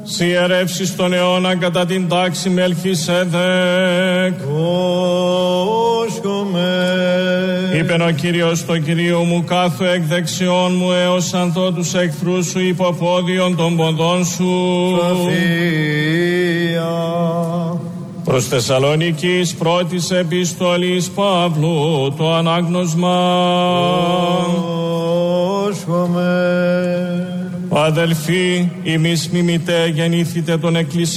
Σιερεύσεις τον αιώνα κατά την τάξη Μελχισέδεκ. Είπεν ο Κύριος το Κυρίου μου, κάθου εκ δεξιών μου έως ανθώ τους εχθρούς σου υποπόδιον των ποδών σου. Προς Θεσσαλονίκης πρώτης επιστολής Παύλου το ανάγνωσμα. Αδελφοί, ημείς μιμητέ γεννήθητε των εκκλησιών